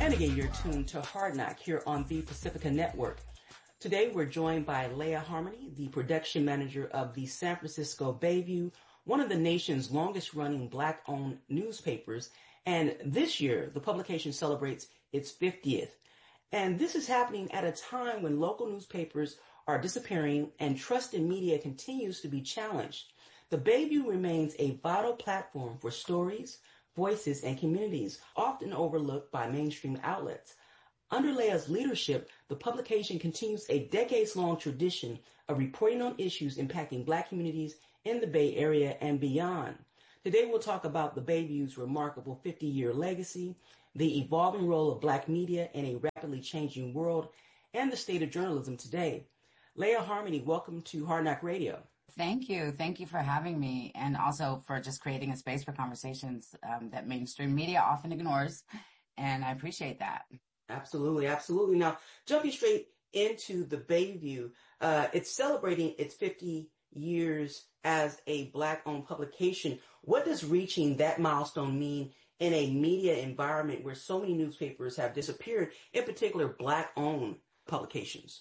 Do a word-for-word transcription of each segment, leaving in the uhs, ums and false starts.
And again, you're tuned to Hard Knock here on the Pacifica Network. Today, we're joined by Leah Harmony, the production manager of the San Francisco Bayview, one of the nation's longest-running Black-owned newspapers. And this year, the publication celebrates its fiftieth. And this is happening at a time when local newspapers are disappearing and trust in media continues to be challenged. The Bayview remains a vital platform for stories, voices, and communities, often overlooked by mainstream outlets. Under Leah's leadership, the publication continues a decades-long tradition of reporting on issues impacting Black communities in the Bay Area and beyond. Today, we'll talk about the Bayview's remarkable fifty-year legacy, the evolving role of Black media in a rapidly changing world, and the state of journalism today. Leah Harmony, welcome to Hard Knock Radio. Thank you. Thank you for having me, and also for just creating a space for conversations um, that mainstream media often ignores, and I appreciate that. Absolutely, absolutely. Now, jumping straight into the Bayview, uh, it's celebrating its fifty years as a Black-owned publication. What does reaching that milestone mean in a media environment where so many newspapers have disappeared, in particular Black-owned publications?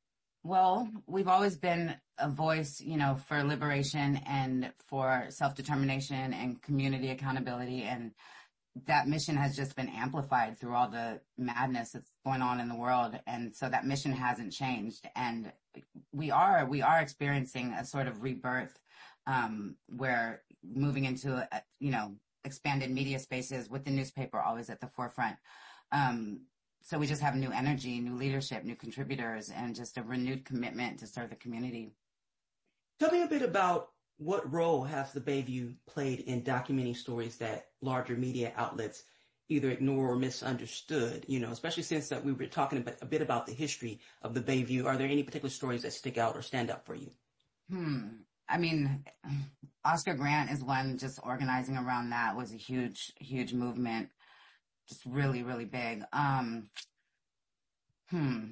Well, we've always been a voice, you know, for liberation and for self-determination and community accountability. And that mission has just been amplified through all the madness that's going on in the world. And so that mission hasn't changed. And we are, we are experiencing a sort of rebirth, um, where moving into, a, you know, expanded media spaces with the newspaper always at the forefront. Um, So we just have new energy, new leadership, new contributors, and just a renewed commitment to serve the community. Tell me a bit about what role has the Bayview played in documenting stories that larger media outlets either ignore or misunderstood, you know, especially since that we were talking about, a bit about the history of the Bayview. Are there any particular stories that stick out or stand out for you? Hmm. I mean, Oscar Grant is one. Just organizing around that was a huge, huge movement. Just really, really big. Um, hmm.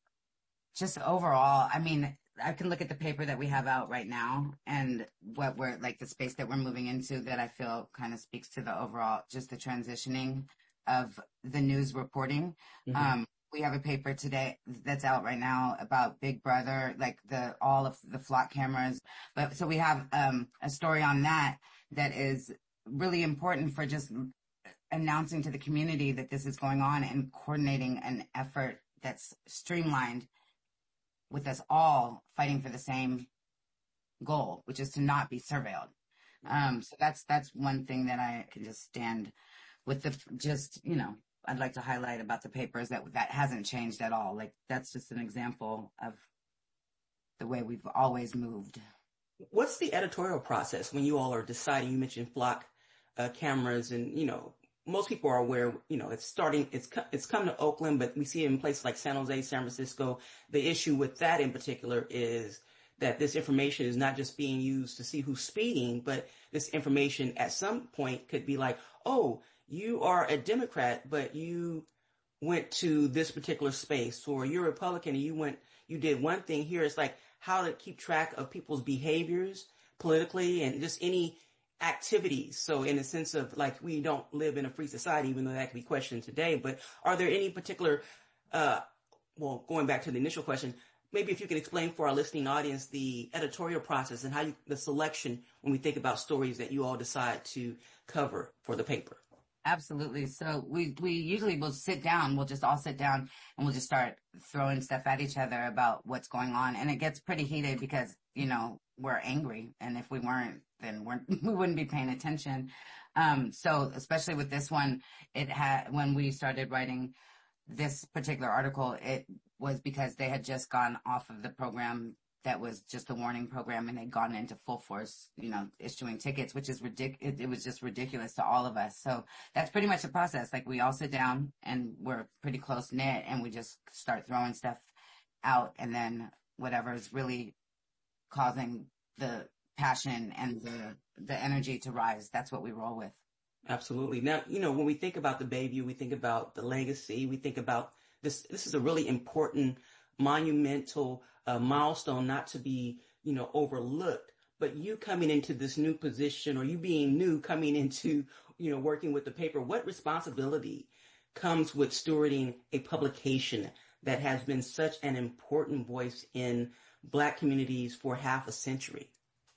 Just overall, I mean, I can look at the paper that we have out right now and what we're, like the space that we're moving into that I feel kind of speaks to the overall, just the transitioning of the news reporting. Mm-hmm. Um, we have a paper today that's out right now about Big Brother, like the, all of the flock cameras. But so we have, um, a story on that that is really important for just announcing to the community that this is going on and coordinating an effort that's streamlined with us all fighting for the same goal, which is to not be surveilled. Um, so that's, that's one thing that I can just stand with the, just, you know, I'd like to highlight about the papers that that hasn't changed at all. Like that's just an example of the way we've always moved. What's the editorial process when you all are deciding? You mentioned flock uh, cameras and, you know, most people are aware, you know, it's starting, it's, it's come to Oakland, but we see it in places like San Jose, San Francisco. The issue with that in particular is that this information is not just being used to see who's speeding, but this information at some point could be like, oh, you are a Democrat, but you went to this particular space, or you're a Republican and you went, you did one thing here. It's like how to keep track of people's behaviors politically and just any activities. So in a sense of like, we don't live in a free society, even though that can be questioned today, but are there any particular, uh, well, going back to the initial question, maybe if you could explain for our listening audience the editorial process and how you, the selection when we think about stories that you all decide to cover for the paper. Absolutely. So we, we usually will sit down, we'll just all sit down and we'll just start throwing stuff at each other about what's going on. And it gets pretty heated because, you know, we're angry. And if we weren't, then we're, we wouldn't be paying attention. Um, so especially with this one, it had, when we started writing this particular article, it was because they had just gone off of the program that was just a warning program and they'd gone into full force, you know, issuing tickets, which is ridic- it, it was just ridiculous to all of us. So that's pretty much the process. Like we all sit down and we're pretty close knit and we just start throwing stuff out, and then whatever is really causing the passion and the, the energy to rise, that's what we roll with. Absolutely. Now, you know, when we think about the Bayview, we think about the legacy, we think about this, this is a really important monumental uh, milestone not to be, you know, overlooked. But you coming into this new position, or you being new coming into, you know, working with the paper, what responsibility comes with stewarding a publication that has been such an important voice in Black communities for half a century?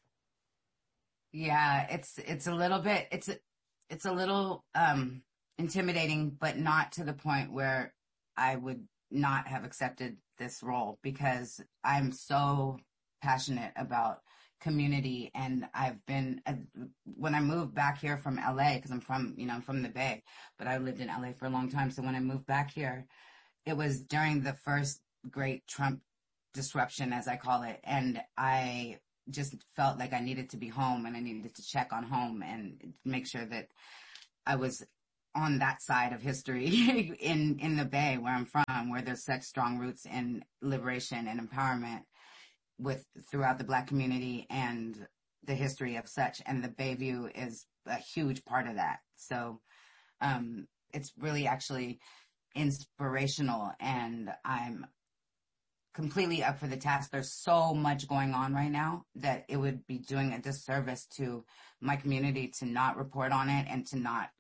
Yeah, it's it's a little bit it's it's a little um intimidating, but not to the point where I would not have accepted this role, because I'm so passionate about community. And I've been uh, when I moved back here from L A, because I'm from you know I'm from the Bay, but I lived in L A for a long time. So when I moved back here, it was during the first great Trump disruption, as I call it, and I just felt like I needed to be home, and I needed to check on home and make sure that I was on that side of history in, in the Bay, where I'm from, where there's such strong roots in liberation and empowerment with throughout the Black community and the history of such. And the Bayview is a huge part of that. So, um, it's really actually inspirational, and I'm completely up for the task. There's so much going on right now that it would be doing a disservice to my community to not report on it and to not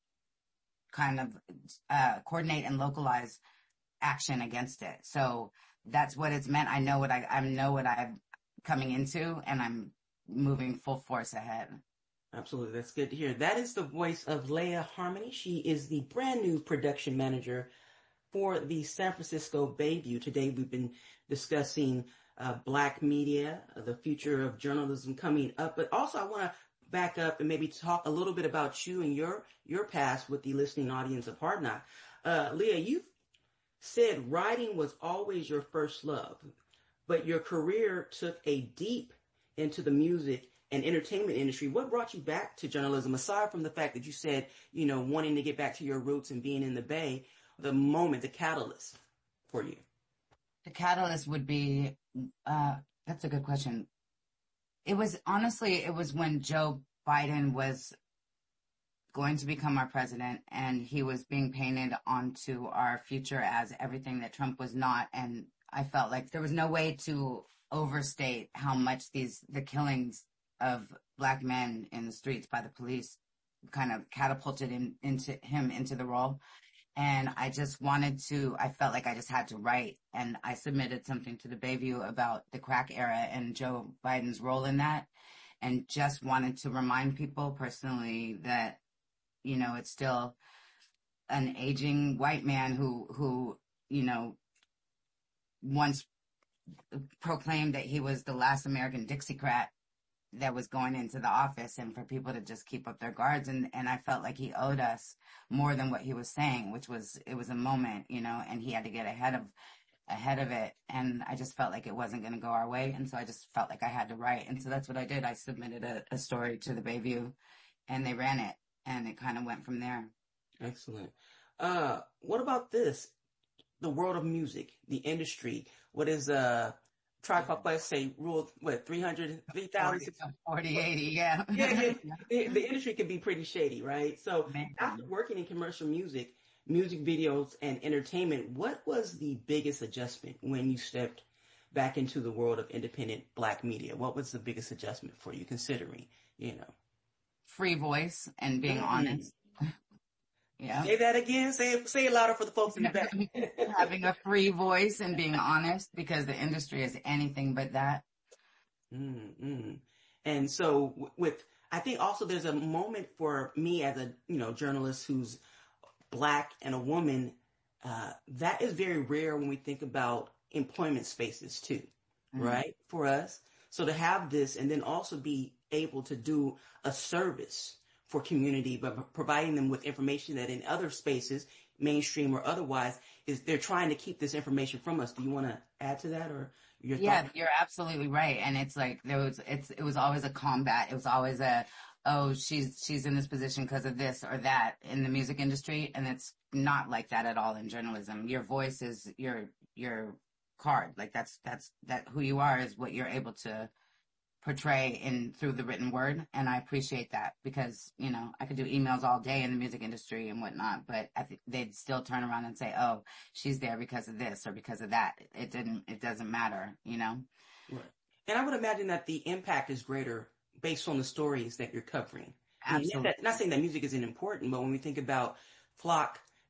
kind of uh, coordinate and localize action against it. So that's what it's meant. I know what I, I know what I'm coming into, and I'm moving full force ahead. Absolutely. That's good to hear. That is the voice of Leah Harmony. She is the brand new production manager for the San Francisco Bayview. Today we've been discussing uh, Black media, uh, the future of journalism coming up. But also I want to back up and maybe talk a little bit about you and your your past with the listening audience of Hard Knock. Uh, Leah, you've said writing was always your first love, but your career took a deep into the music and entertainment industry. What brought you back to journalism, aside from the fact that you said, you know, wanting to get back to your roots and being in the Bay, the moment, the catalyst for you? The catalyst would be, uh, that's a good question. It was, honestly, it was when Joe Biden was going to become our president, and he was being painted onto our future as everything that Trump was not. And I felt like there was no way to overstate how much these, the killings of Black men in the streets by the police kind of catapulted in, into him into the role. And I just wanted to, I felt like I just had to write. And I submitted something to the Bayview about the crack era and Joe Biden's role in that. And just wanted to remind people personally that, you know, it's still an aging white man who, who, you know, once proclaimed that he was the last American Dixiecrat that was going into the office, and for people to just keep up their guards. And, and I felt like he owed us more than what he was saying, which was, it was a moment, you know, and he had to get ahead of, ahead of it. And I just felt like it wasn't going to go our way. And so I just felt like I had to write. And so that's what I did. I submitted a, a story to the Bayview, and they ran it, and it kind of went from there. Excellent. Uh, what about this? The world of music, the industry. What is, uh, Tribe Called Quest say rule, what, three hundred, three thousand? forty, eighty, yeah. yeah, yeah. The, the industry can be pretty shady, right? So after working in commercial music, music videos, and entertainment, what was the biggest adjustment when you stepped back into the world of independent Black media? What was the biggest adjustment for you, considering, you know? Free voice and being mm-hmm. honest. Yeah. Say that again. Say it, say it louder for the folks in the back. Having a free voice and being honest, because the industry is anything but that. Mm-hmm. And so with, I think also there's a moment for me as a, you know, journalist who's Black and a woman, uh, that is very rare when we think about employment spaces too, mm-hmm. right? For us. So to have this and then also be able to do a service for community, but providing them with information that in other spaces, mainstream or otherwise, is they're trying to keep this information from us. Do you want to add to that, or your yeah, thought? You're absolutely right. And it's like there was, it's it was always a combat. It was always a, oh, she's she's in this position because of this or that in the music industry, and it's not like that at all in journalism. Your voice is your your card. Like that's that's that who you are is what you're able to portray in through the written word. And I appreciate that, because, you know, I could do emails all day in the music industry and whatnot, but I th- they'd still turn around and say, oh, she's there because of this or because of that. It didn't, it doesn't matter, you know? Right. And I would imagine that the impact is greater based on the stories that you're covering. Absolutely. Not, that, not saying that music isn't important, but when we think about Flock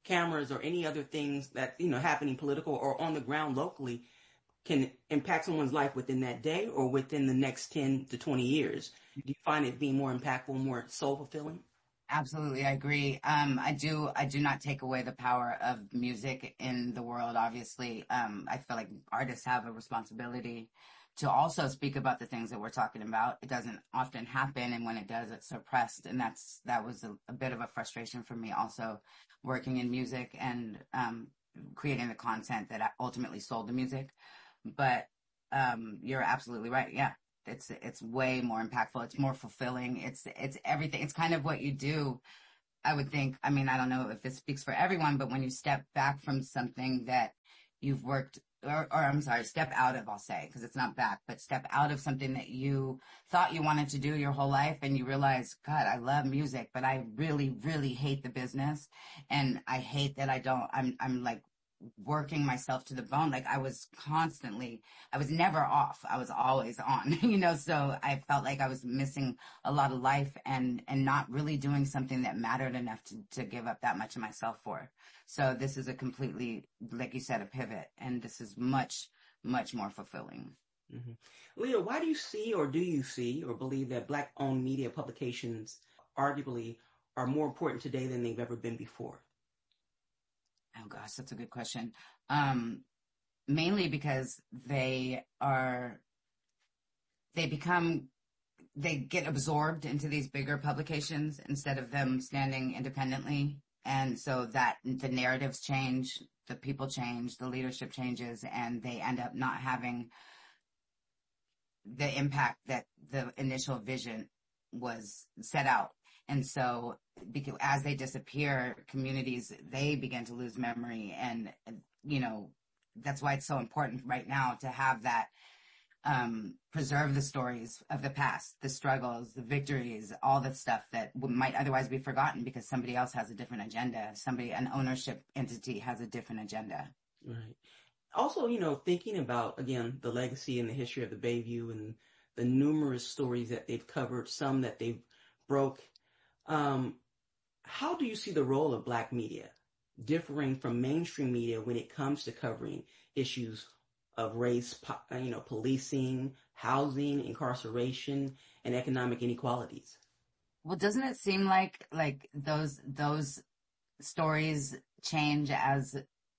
cameras or any other things that, you know, happening political or on the ground locally can impact someone's life within that day or within the next ten to twenty years. Do you find it being more impactful, more soul fulfilling? Absolutely, I agree. Um, I do, I do not take away the power of music in the world. Obviously, um, I feel like artists have a responsibility to also speak about the things that we're talking about. It doesn't often happen, and when it does, it's suppressed. And that's that was a, a bit of a frustration for me, also working in music and um, creating the content that ultimately sold the music. But um, you're absolutely right. Yeah, it's it's way more impactful. It's more fulfilling. It's it's everything. It's kind of what you do. I would think. I mean, I don't know if this speaks for everyone, but when you step back from something that you've worked, or, or I'm sorry, step out of, I'll say, because it's not back, but step out of something that you thought you wanted to do your whole life, and you realize, God, I love music, but I really, really hate the business, and I hate that I don't. I'm I'm like working myself to the bone. Like I was constantly, I was never off. I was always on, you know, so I felt like I was missing a lot of life and, and not really doing something that mattered enough to, to give up that much of myself for. So this is a completely, like you said, a pivot, and this is much, much more fulfilling. Mm-hmm. Leah, why do you see or do you see or believe that Black owned media publications arguably are more important today than they've ever been before? Oh gosh, that's a good question. Um, mainly because they are, they become, they get absorbed into these bigger publications instead of them standing independently. And so that the narratives change, the people change, the leadership changes, and they end up not having the impact that the initial vision was set out. And so because as they disappear, communities, they begin to lose memory. And, you know, that's why it's so important right now to have that, um, preserve the stories of the past, the struggles, the victories, all the stuff that might otherwise be forgotten because somebody else has a different agenda. Somebody, an ownership entity has a different agenda. Right. Also, you know, thinking about, again, the legacy and the history of the Bayview and the numerous stories that they've covered, some that they've broke. Um, how do you see the role of Black media differing from mainstream media when it comes to covering issues of race, po- you know, policing, housing, incarceration, and economic inequalities? Well, doesn't it seem like, like those, those stories change as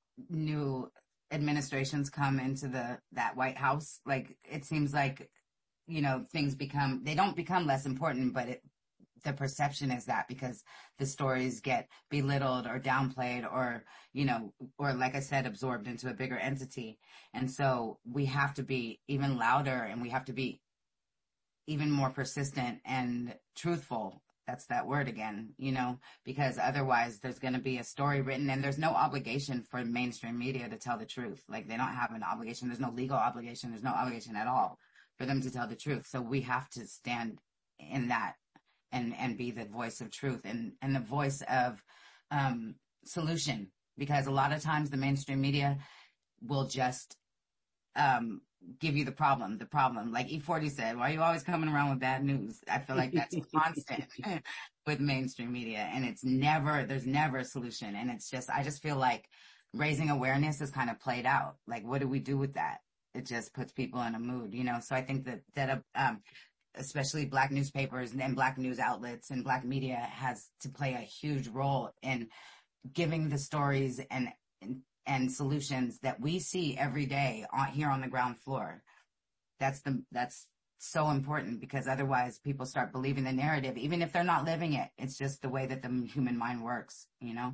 new administrations come into the, that White House? Like, it seems like, you know, things become, they don't become less important, but it, the perception is that because the stories get belittled or downplayed or, you know, or like I said, absorbed into a bigger entity. And so we have to be even louder and we have to be even more persistent and truthful. That's that word again, you know, because otherwise there's going to be a story written and there's no obligation for mainstream media to tell the truth. Like they don't have an obligation. There's no legal obligation. There's no obligation at all for them to tell the truth. So we have to stand in that and, and be the voice of truth and, and the voice of, um, solution, because a lot of times the mainstream media will just, um, give you the problem, the problem. Like E forty said, why are you always coming around with bad news? I feel like that's constant with mainstream media, and it's never, there's never a solution. And it's just, I just feel like raising awareness is kind of played out. Like, what do we do with that? It just puts people in a mood, you know? So I think that, that, um, especially Black newspapers and Black news outlets and Black media has to play a huge role in giving the stories and, and and solutions that we see every day on, here on the ground floor. That's the, that's so important because otherwise people start believing the narrative, even if they're not living it. It's just the way that the human mind works, you know?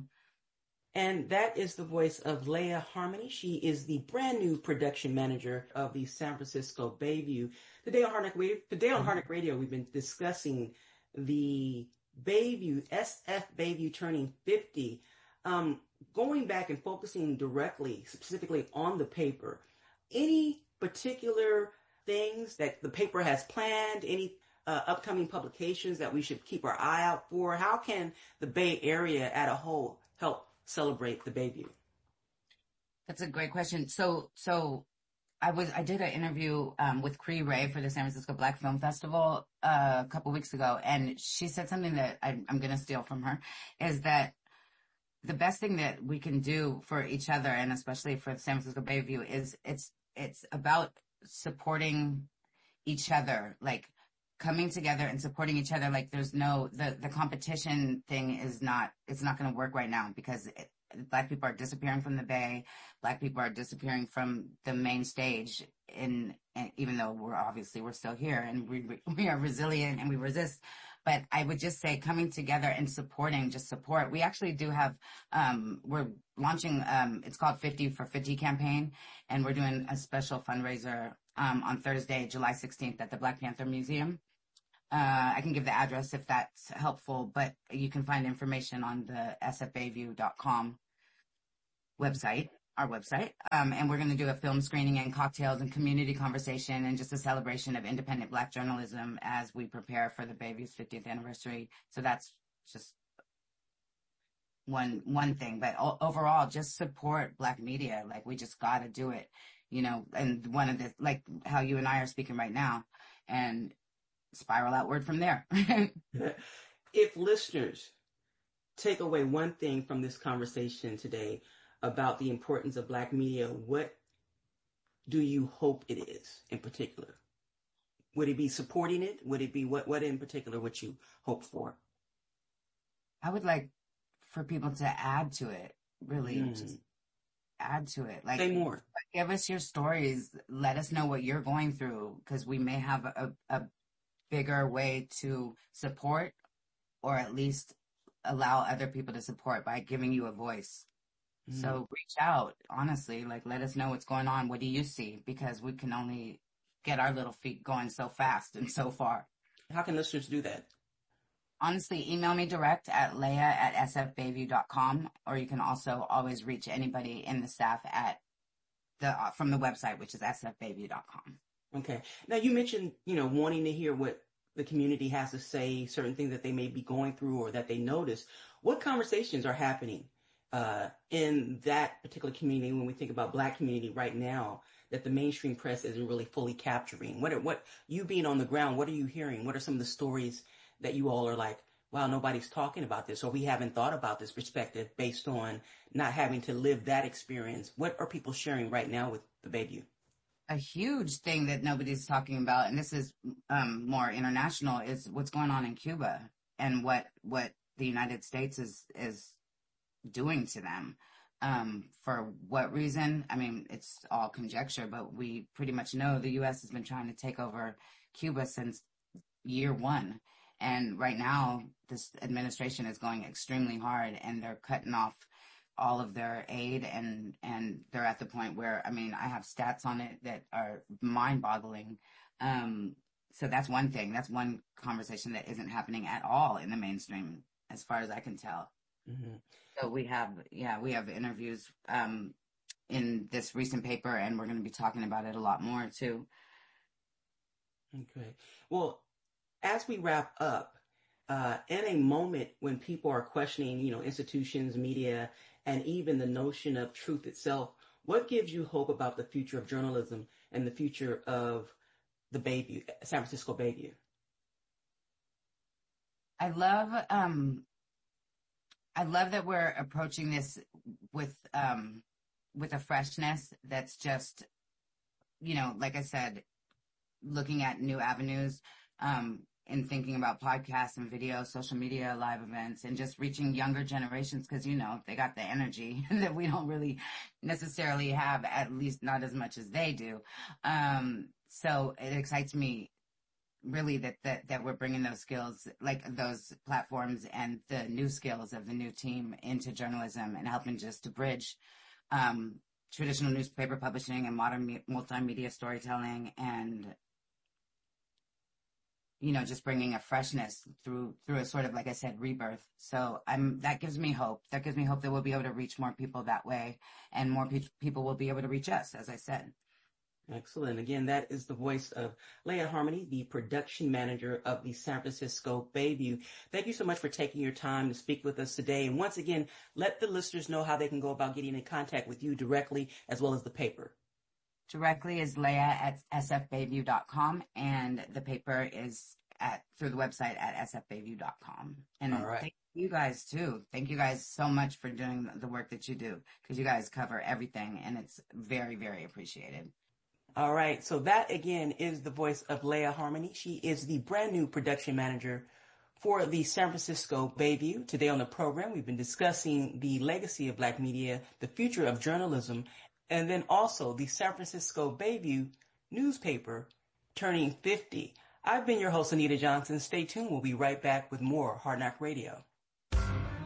And that is the voice of Leah Harmony. She is the brand new production manager of the San Francisco Bayview. Today on Hard Knock Radio, today on Hard Knock Radio, we've been discussing the Bayview, S F Bayview turning fifty. Um, going back and focusing directly, specifically on the paper, any particular things that the paper has planned, any uh, upcoming publications that we should keep our eye out for? How can the Bay Area at a whole help celebrate the Bayview? That's a great question. So, so I was, I did an interview, um, with Cree Ray for the San Francisco Black Film Festival, uh, a couple weeks ago. And she said something that I, I'm going to steal from her is that the best thing that we can do for each other, and especially for the San Francisco Bayview, is it's, it's about supporting each other, like coming together and supporting each other. Like there's no, the, the competition thing is not, it's not going to work right now because it, Black people are disappearing from the Bay. Black people are disappearing from the main stage in, in even though we're obviously, we're still here and we, we are resilient and we resist. But I would just say coming together and supporting, just support. We actually do have, um, we're launching, um, it's called fifty for fifty campaign, and we're doing a special fundraiser, um, on Thursday, July sixteenth at the Black Panther Museum. Uh, I can give the address if that's helpful, but you can find information on the s f bayview dot com website, our website. Um, and we're going to do a film screening and cocktails and community conversation and just a celebration of independent Black journalism as we prepare for the Bayview's fiftieth anniversary. So that's just one, one thing, but o- overall, just support Black media. Like we just got to do it, you know, and one of the, like how you and I are speaking right now, and spiral outward from there. If listeners take away one thing from this conversation today about the importance of Black media, what do you hope it is in particular? Would it be supporting it? Would it be what, what in particular would you hope for? I would like for people to add to it, really mm. just add to it. Like, say more. Give us your stories. Let us know what you're going through, because we may have a, a bigger way to support, or at least allow other people to support by giving you a voice. Mm. So reach out, honestly, like let us know what's going on. What do you see? Because we can only get our little feet going so fast and so far. How can listeners do that? Honestly, email me direct at leah at s f bayview dot com, or you can also always reach anybody in the staff at the, uh, from the website, which is s f bayview dot com. Okay. Now you mentioned, you know, wanting to hear what the community has to say, certain things that they may be going through or that they notice. What conversations are happening uh, in that particular community when we think about Black community right now that the mainstream press isn't really fully capturing? What are, what you being on the ground, what are you hearing? What are some of the stories that you all are like, wow, nobody's talking about this, or we haven't thought about this perspective based on not having to live that experience? What are people sharing right now with the Bayview? A huge thing that nobody's talking about, and this is um, more international, is what's going on in Cuba and what what the United States is is doing to them. Um, for what reason? I mean, it's all conjecture, but we pretty much know the U S has been trying to take over Cuba since year one. And right now, this administration is going extremely hard, and they're cutting off all of their aid, and, and they're at the point where, I mean, I have stats on it that are mind-boggling. Um, so that's one thing. That's one conversation that isn't happening at all in the mainstream, as far as I can tell. Mm-hmm. So we have, yeah, we have interviews um, in this recent paper, and we're going to be talking about it a lot more, too. Okay. Well, as we wrap up, uh, in a moment when people are questioning, you know, institutions, media, and even the notion of truth itself, what gives you hope about the future of journalism and the future of the Bayview, San Francisco Bayview? I love, um, I love that we're approaching this with, um, with a freshness that's just, you know, like I said, looking at new avenues, um, and thinking about podcasts and video, social media, live events, and just reaching younger generations, because, you know, they got the energy that we don't really necessarily have, at least not as much as they do. Um, so it excites me really that, that, that we're bringing those skills, like those platforms and the new skills of the new team into journalism and helping just to bridge, um, traditional newspaper publishing and modern me- multimedia storytelling, and you know, just bringing a freshness through, through a sort of, like I said, rebirth. So I'm, that gives me hope. That gives me hope that we'll be able to reach more people that way, and more pe- people will be able to reach us, as I said. Excellent. Again, that is the voice of Leah Harmony, the production manager of the San Francisco Bayview. Thank you so much for taking your time to speak with us today. And once again, let the listeners know how they can go about getting in contact with you directly, as well as the paper. Directly is leah at s f bayview dot com, and the paper is at through the website at s f bayview dot com. And all right. thank You guys too. Thank you guys so much for doing the work that you do because you guys cover everything and it's very, very appreciated. All right. So that again is the voice of Leah Harmony. She is the brand new production manager for the San Francisco Bayview. Today on the program, we've been discussing the legacy of Black media, the future of journalism, and then also the San Francisco Bayview newspaper turning fifty. I've been your host, Anita Johnson. Stay tuned. We'll be right back with more Hard Knock Radio.